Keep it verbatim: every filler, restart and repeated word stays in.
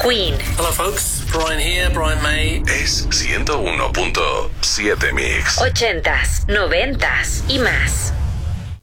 Queen. Hello folks, Brian here, Brian May. Es ciento uno punto siete Mix. Ochentas, noventas y más.